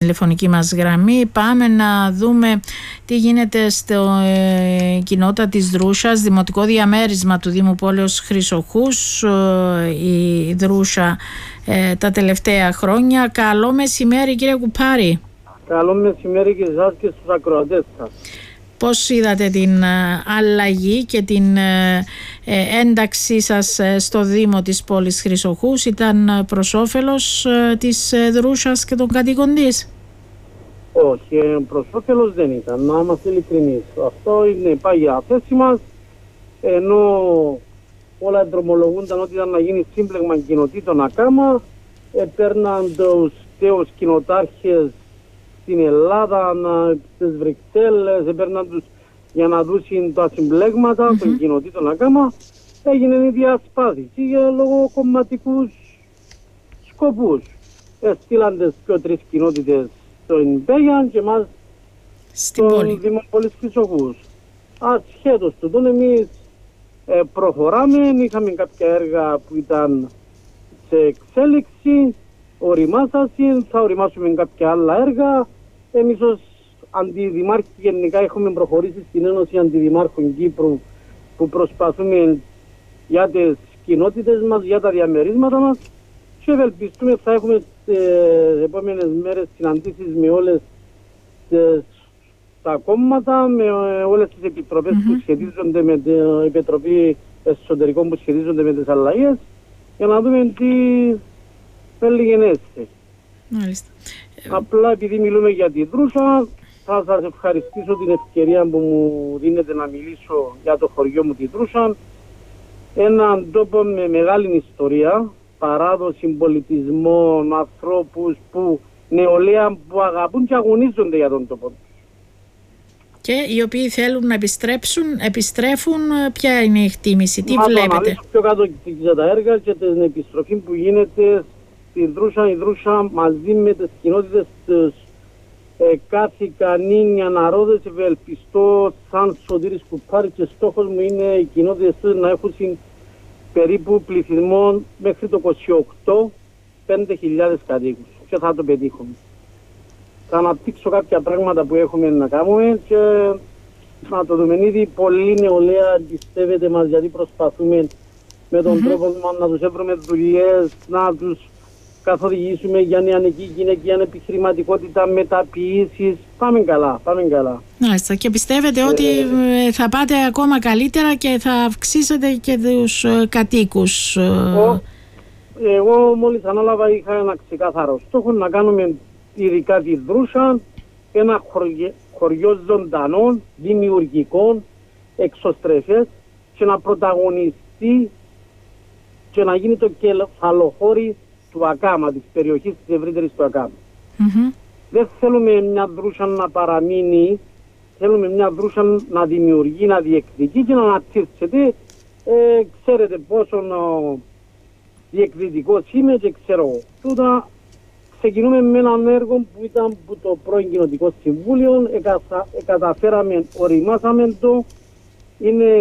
τηλεφωνική μας γραμμή. Πάμε να δούμε τι γίνεται στο κοινότητα της Δρούσας, δημοτικό διαμέρισμα του Δήμου Πόλεως Χρυσοχούς, η Δρούσα τα τελευταία χρόνια. Καλό μεσημέρι, κύριε Κουπάρη. Καλό μεσημέρι και εσάς και στους ακροατές σας. Πώς είδατε την αλλαγή και την ένταξή σας στο Δήμο της πόλης Χρυσοχούς? Ήταν προς όφελος της Δρούσας και των κατοίκων της? Όχι, προς όφελος δεν ήταν, να είμαστε ειλικρινείς. Αυτό είναι η πάγια θέση μας, ενώ όλα δρομολογούνταν ότι ήταν να γίνει σύμπλεγμα κοινοτήτων ακάμα, παίρναν τους τέους κοινοτάρχες στην Ελλάδα, στις Βρυξέλλες, έπαιρναν τους για να δούσουν τα συμπλέγματα των κοινοτήτων ακάμα. Έγινε η διασπάθηση για λόγω κομματικούς σκοπούς. Στείλαν τις πιο 3 κοινότητες στον Πέγιαν και εμάς στον Δήμο Πόλης Χρυσοχούς. Ασχέτως του τον εμείς προχωράμε, είχαμε κάποια έργα που ήταν σε εξέλιξη, οριμάσασαν, θα οριμάσουμε κάποια άλλα έργα. Εμείς ως αντιδημάρχοι γενικά έχουμε προχωρήσει στην Ένωση Αντιδημάρχων Κύπρου που προσπαθούμε για τις κοινότητες μας, για τα διαμερίσματα μας και ευελπιστούμε θα έχουμε τις επόμενες μέρες συναντήσεις με όλες τα κόμματα, με όλες τις επιτροπές που σχετίζονται με την Επιτροπή Εσωτερικών που σχετίζονται με τις αλλαγές για να δούμε τι θέλει γενέστε. Απλά επειδή μιλούμε για τη Δρούσα, θα σας ευχαριστήσω την ευκαιρία που μου δίνετε να μιλήσω για το χωριό μου τη Δρούσα. Έναν τόπο με μεγάλη ιστορία, παράδοση, πολιτισμό, ανθρώπους που νεολαία που αγαπούν και αγωνίζονται για τον τόπο. Και οι οποίοι θέλουν να επιστρέφουν, ποια είναι η εκτίμηση, τι βλέπετε? Να αναλύσω πιο κάτω για τα έργα και την επιστροφή που γίνεται στη Δρούσα. Η Δρούσα μαζί με τις κοινότητες της κάθηκα, νίνια, ναρόδες, ευελπιστώ σαν Σωτήρης Κουπάρη και στόχος μου είναι οι κοινότητες τους να έχουν περίπου πληθυσμό μέχρι το 28 5.000 κατοίκους και θα το πετύχουμε. Θα αναπτύξω κάποια πράγματα που έχουμε να κάνουμε και να το δούμε. Ήδη πολλή νεολαία πιστεύετε μας γιατί προσπαθούμε με τον τρόπο μας να τους έβρουμε δουλειές, να τους καθοδηγήσουμε για νεανική γυναικεία επιχειρηματικότητα, μεταποιήσεις. Πάμε καλά, πάμε καλά. Μάλιστα. Και πιστεύετε ότι θα πάτε ακόμα καλύτερα και θα αυξήσετε και τους κατοίκους? Εγώ μόλις ανάλαβα είχα ένα ξεκάθαρο στόχο να κάνουμε ειδικά τη Δρούσα ένα χωριό ζωντανών, δημιουργικών, εξωστρεφές και να πρωταγωνιστεί και να γίνει το κεφαλοχώρι του ΑΚΑΜΑ, της περιοχής της ευρύτερης του ΑΚΑΜΑ. Δεν θέλουμε μια Δρούσα να παραμείνει, θέλουμε μια Δρούσα να δημιουργεί, να διεκδικεί και να αναπτύσσεται. Ξέρετε πόσο διεκδικικός είμαι και ξέρω εγώ. Τούτα ξεκινούμε με έναν έργο που ήταν από το πρώην Κοινοτικό Συμβούλιο, καταφέραμε, οριμάσαμε το, είναι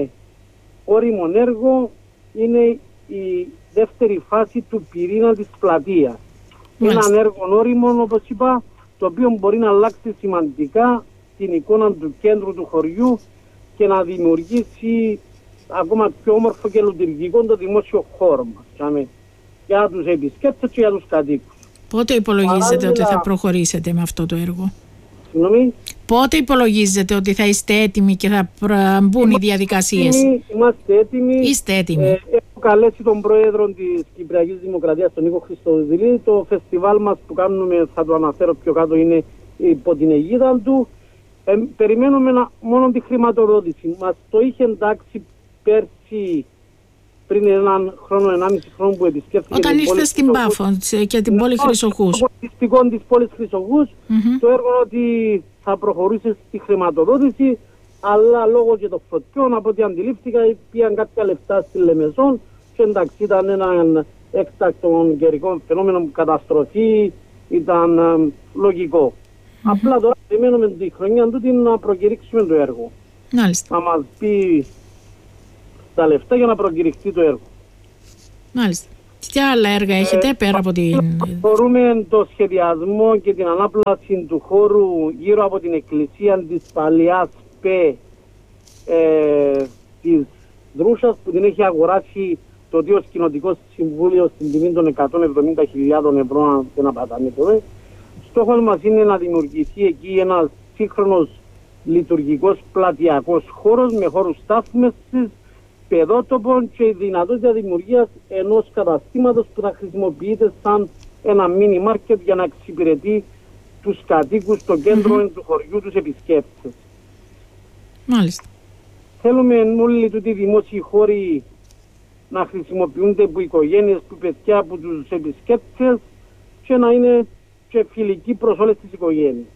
όριμον έργο, είναι η δεύτερη φάση του πυρήνα της πλατείας. Έναν έργο όριμο, όπως είπα, το οποίο μπορεί να αλλάξει σημαντικά την εικόνα του κέντρου του χωριού και να δημιουργήσει ακόμα πιο όμορφο και λειτουργικό το δημόσιο χώρο μας για τους επισκέπτες και για τους κατοίκους. Πότε υπολογίζετε ότι θα προχωρήσετε με αυτό το έργο? Συγγνώμη. Πότε υπολογίζετε ότι θα είστε έτοιμοι και θα μπουν οι διαδικασίες? Είμαστε έτοιμοι. Είστε έτοιμοι. Έχω καλέσει τον πρόεδρο της Κυπριακής Δημοκρατίας, τον Νίκο Χριστοδηλή. Το φεστιβάλ μας που κάνουμε, θα το αναφέρω πιο κάτω, είναι υπό την αιγίδα του. Περιμένουμε μόνο τη χρηματοδότηση. Μας το είχε εντάξει πέρσι, πριν έναν χρόνο, 1,5 χρόνο που επισκέφθηκε. Όταν ήρθε στην Πάφο και την πόλη Χρυσοχούς. Το πολιτιστικό της πόλης Χρυσοχούς, το έργο ότι θα προχωρήσει στη χρηματοδότηση, αλλά λόγω και των φωτιών, από ό,τι αντιλήφθηκα, πήγαν κάποια λεφτά στη Λεμεσόν και εντάξει, ήταν ένα έκτακτο καιρικό φαινόμενο, καταστροφή, ήταν λογικό. Απλά τώρα περιμένουμε τη χρονιά τούτη να προκηρύξουμε το έργο. Μάλιστα. Να μας πει τα λεφτά για να προκηρυχθεί το έργο. Μάλιστα. Τι άλλα έργα έχετε πέρα από την... Μπορούμε το σχεδιασμό και την ανάπλαση του χώρου γύρω από την εκκλησία της παλαιάς ΠΕ της Δρούσας, που την έχει αγοράσει το Δίος Κοινοτικό Συμβούλιο στην τιμή των 170.000 ευρώ, αν δεν απαταμετωπέ. Στόχος μας είναι να δημιουργηθεί εκεί ένας σύγχρονος λειτουργικός πλατειακός χώρος με χώρους στάθμευσης, παιδότοπων και η δυνατότητα δημιουργίας ενός καταστήματος που θα χρησιμοποιείται σαν ένα μίνι μάρκετ για να εξυπηρετεί τους κατοίκους στο κέντρο του χωριού, τους επισκέπτες. Μάλιστα. Θέλουμε όλοι τούτοι οι δημόσιοι χώροι να χρησιμοποιούνται από οικογένειες, από παιδιά, από τους επισκέπτες και να είναι και φιλικοί προς όλες τις οικογένειες.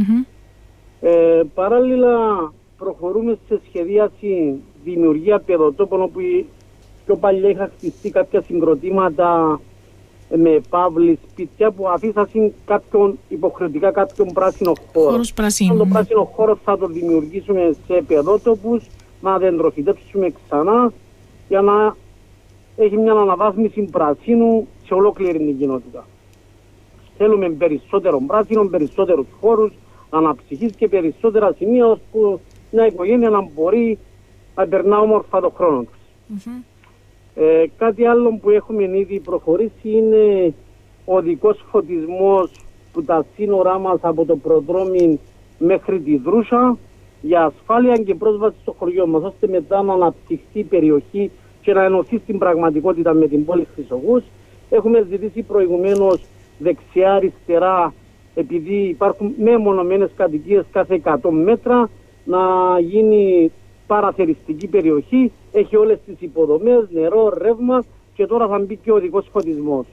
Παράλληλα προχωρούμε σε σχεδίαση δημιουργία παιδοτόπων, όπου πιο παλιά είχα χτιστεί κάποια συγκροτήματα με παύλη σπίτια που αφήσασαν υποχρεωτικά κάποιον πράσινο χώρο. Χώρος πρασίνου. Το πράσινο χώρο θα το δημιουργήσουμε σε παιδότοπους, να δεντροφυτέψουμε ξανά για να έχει μια αναβάθμιση πρασίνου σε ολόκληρη την κοινότητα. Θέλουμε περισσότερο πράσινο, περισσότερους χώρους αναψυχής και περισσότερα σημεία ώστε μια οικογένεια να μπορεί να περνά όμορφα το χρόνο τους. Κάτι άλλο που έχουμε ήδη προχωρήσει είναι ο οδικός φωτισμός που τα σύνορά μας από το προδρόμι μέχρι τη Δρούσα για ασφάλεια και πρόσβαση στο χωριό μας, ώστε μετά να αναπτυχθεί η περιοχή και να ενωθεί στην πραγματικότητα με την πόλη Χρυσοχούς. Έχουμε ζητήσει προηγουμένως δεξιά-αριστερά, επειδή υπάρχουν μεμονωμένες κατοικίες κάθε 100 μέτρα, να γίνει παραθεριστική περιοχή. Έχει όλες τις υποδομές, νερό, ρεύμα και τώρα θα μπει και ο οδικός φωτισμός.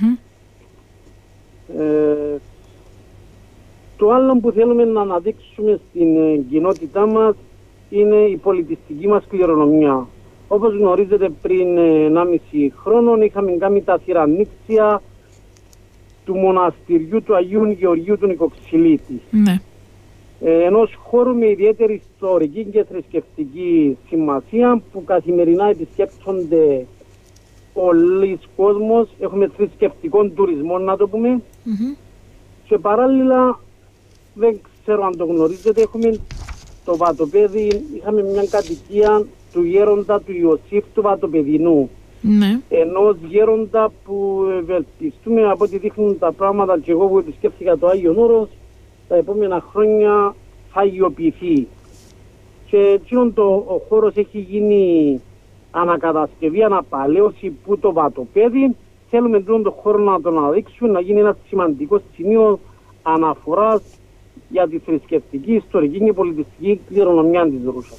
Το άλλο που θέλουμε να αναδείξουμε στην κοινότητά μας είναι η πολιτιστική μας κληρονομιά. Όπως γνωρίζετε, πριν 1,5 χρόνο είχαμε κάνει τα θυραννίξια του μοναστηριού του Αγίου Γεωργίου του Νικοξυλίτη. Ενός χώρου με ιδιαίτερη ιστορική και θρησκευτική σημασία, που καθημερινά επισκέπτονται πολλοί κόσμος. Έχουμε θρησκευτικό τουρισμό, να το πούμε. Και παράλληλα, δεν ξέρω αν το γνωρίζετε, έχουμε το Βατοπέδι, είχαμε μια κατοικία του γέροντα του Ιωσήφ του Βατοπεδινού. Ενός γέροντα που ευελπιστούμε, από ό,τι δείχνουν τα πράγματα και εγώ που επισκέφθηκα το Άγιον Όρος, τα επόμενα χρόνια θα αγιοποιηθεί. Και ο χώρος έχει γίνει ανακατασκευή, αναπαλαίωση που το Βατοπέδι. Θέλουμε τον χώρο να τον αναδείξουμε, να γίνει ένα σημαντικό σημείο αναφοράς για τη θρησκευτική, ιστορική και πολιτιστική κληρονομιά της Δρούσας.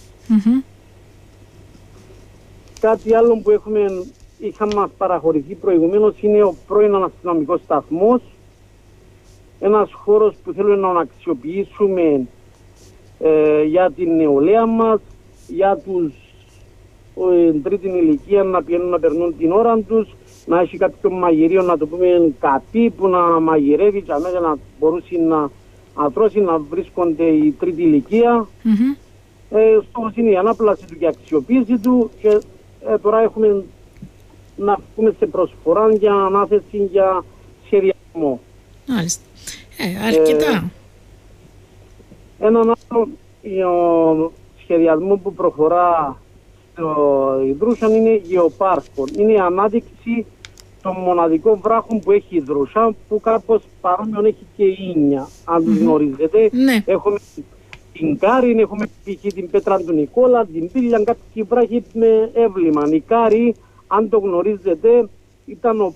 Κάτι άλλο που είχαμε μας παραχωρηθεί προηγουμένως είναι ο πρώην αστυνομικός σταθμός. Ένας χώρος που θέλουμε να αξιοποιήσουμε για την νεολαία μας, για τους τρίτη ηλικία να πηγαίνουν να περνούν την ώρα τους, να έχει κάποιο μαγειρίο, να το πούμε καπί, που να μαγειρεύει και αμέσως να μπορούσε να τρώσει, να βρίσκονται η τρίτη ηλικία. Στόχος είναι η ανάπλαση του και η αξιοποίηση του, και τώρα έχουμε να πούμε σε προσφορά για ανάθεση για σχεδιασμό. Μάλιστα. Αρκετά. Έναν άλλο σχεδιασμό που προχωρά η Δρούσα είναι γεωπάρκο. Είναι η ανάδειξη των μοναδικών βράχων που έχει η Δρούσα, που κάπως παρόμοιον έχει και η Ίνια, αν τους γνωρίζετε. Έχουμε την Κάρη, έχουμε π.χ. την Πέτρα του Νικόλα, την Πύλια, κάποιοι βράχοι με εύλημα. Η Κάρη, αν το γνωρίζετε, ήταν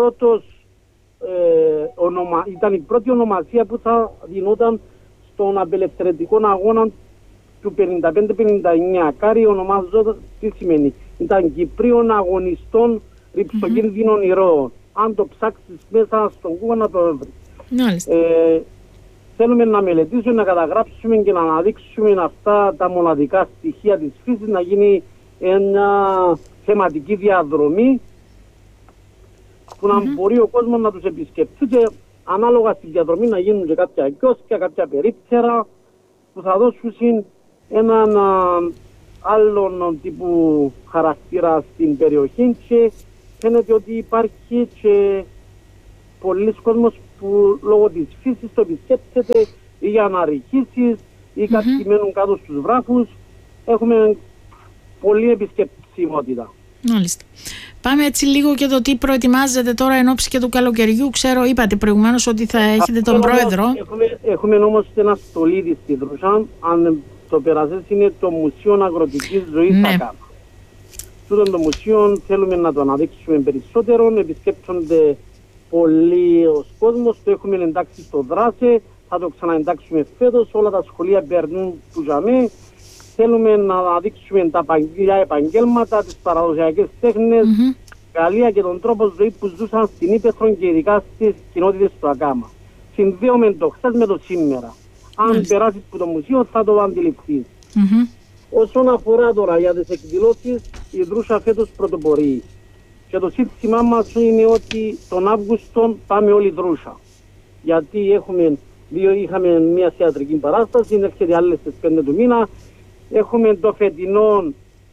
ήταν η πρώτη ονομασία που θα δινόταν στον απελευθερωτικό αγώνα του 55-59. Κάρη ονομάζονταν, τι σημαίνει, ήταν Κυπρίων αγωνιστών ρυψοκίνδυνων ηρώων. Αν το ψάξεις μέσα στον Google να το βρεις. Θέλουμε να μελετήσουμε, να καταγράψουμε και να αναδείξουμε αυτά τα μοναδικά στοιχεία της φύσης, να γίνει μια θεματική διαδρομή που να μπορεί ο κόσμος να τους επισκεφτεί, και ανάλογα στη διαδρομή να γίνουν και κάποια κιόσκια, κάποια περίπτερα που θα δώσουν έναν άλλον τύπου χαρακτήρα στην περιοχή και φαίνεται ότι υπάρχει και πολλοί κόσμος που λόγω της φύσης το επισκέπτεται ή για αναρριχήσεις ή κάποιοι μένουν κάτω στους βράχους. Έχουμε πολλή επισκεψιμότητα. Μάλιστα. Πάμε έτσι λίγο και το τι προετοιμάζετε τώρα εν ώψη και του καλοκαιριού. Ξέρω, είπατε προηγουμένως ότι θα έχετε τον πρόεδρο. Έχουμε όμως ένα στολίδι στη Δρούσα. Αν το περασές είναι το Μουσείο Αγροτικής Ζωής Ακάμα. Τούτο το μουσείο θέλουμε να το αναδείξουμε περισσότερο. Επισκέπτονται πολλοί ο κόσμος. Το έχουμε εντάξει στο δράσε. Θα το ξαναεντάξουμε φέτος. Όλα τα σχολεία περνούν που ζαμε. Θέλουμε να αναδείξουμε τα παλιά επαγγέλματα, τις παραδοσιακές τέχνες, Γαλλία και τον τρόπο ζωής που ζούσαν στην Ήπεθρο και ειδικά στις κοινότητες του Ακάμα. Συνδέουμε το χθες με το σήμερα. Αν περάσεις από το μουσείο θα το αντιληφθείς. Όσον αφορά τώρα για τις εκδηλώσεις, η Δρούσα φέτος πρωτοπορεί. Και το σύνθημά μας είναι ότι τον Αύγουστο πάμε όλοι Δρούσα. Γιατί είχαμε μια θεατρική παράσταση, έρχεται άλλες στις 5 του μήνα. Έχουμε το φετινό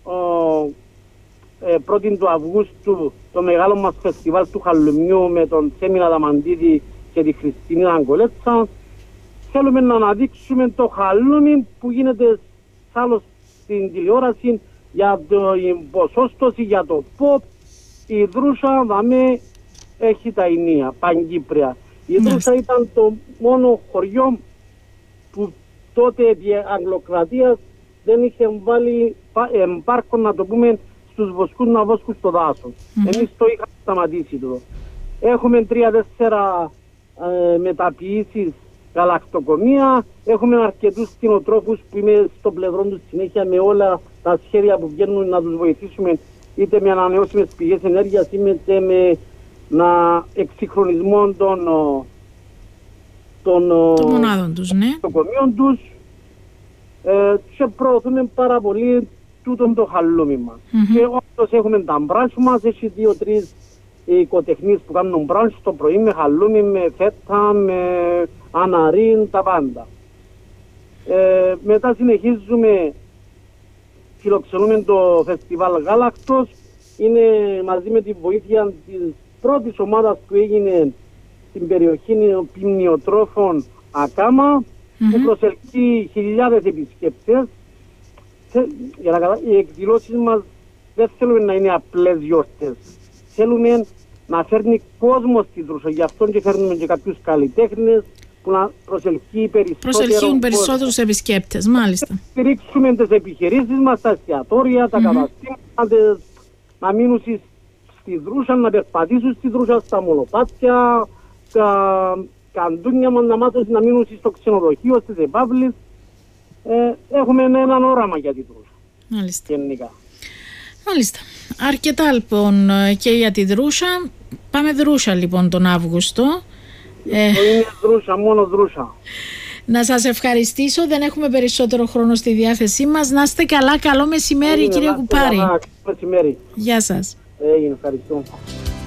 1η του Αυγούστου το μεγάλο μας φεστιβάλ του Χαλουμιού με τον Σέμινα Δαμαντίδη και τη Χριστίνη Αγκολέτσα. Θέλουμε να αναδείξουμε το χαλούμι που γίνεται άλλο στην τηλεόραση για την ποσόστοση, για το pop. Η Δρούσα δαμε έχει τα ενία, παγκύπρια. Η Δρούσα ήταν το μόνο χωριό που τότε επί Αγγλοκρατίας δεν είχε βάλει πάρκο, να το πούμε, στους βοσκούς να βόσκουν στο δάσος. Εμείς το είχαμε σταματήσει εδώ. Έχουμε 3-4 μεταποιήσεις γαλακτοκομεία. Έχουμε αρκετούς κτηνοτρόφους που είμαι στο πλευρό τους συνέχεια με όλα τα σχέδια που βγαίνουν να τους βοηθήσουμε είτε με ανανεώσιμες πηγές ενέργειας είτε με εξυγχρονισμό των μονάδων τους, ναι. τους. Και προωθούμε πάρα πολύ τούτον το χαλούμι μας. Και όντως έχουμε τα μπράνς μας, έχει 2-3 οικοτεχνίες που κάνουν μπράνς το πρωί με χαλούμι, με φέτα, με αναρίν, τα πάντα. Μετά συνεχίζουμε, φιλοξενούμε το φεστιβάλ Γάλακτος. Είναι μαζί με τη βοήθεια της πρώτης ομάδας που έγινε στην περιοχή ποιμνιοτρόφων Ακάμα, που προσελκύει χιλιάδες επισκέπτες. Οι εκδηλώσεις μας δεν θέλουμε να είναι απλές γιορτές. Θέλουμε να φέρνει κόσμο στη Δρούσα. Γι' αυτό και φέρνουμε και κάποιους καλλιτέχνες που να προσελκύουν περισσότερους επισκέπτες, μάλιστα. Στηρίξουμε τις επιχειρήσεις μας, τα εστιατόρια, τα καταστήματα, να μείνουν στη Δρούσα, να περπατήσουν στη Δρούσα, στα μονοπάτια, τα καντούνια μας να μάθουν να μείνουν στο ξενοδοχείο, στις επαύλεις. Έχουμε έναν όραμα για την Δρούσα. Μάλιστα. Γενικά. Μάλιστα. Αρκετά λοιπόν και για τη Δρούσα. Πάμε Δρούσα λοιπόν τον Αύγουστο. Είναι Δρούσα, μόνο Δρούσα. Να σας ευχαριστήσω, δεν έχουμε περισσότερο χρόνο στη διάθεσή μας. Να είστε καλά, καλό μεσημέρι κύριε Κουπάρη. Καλό μεσημέρι. Γεια σας. Ευχαριστώ.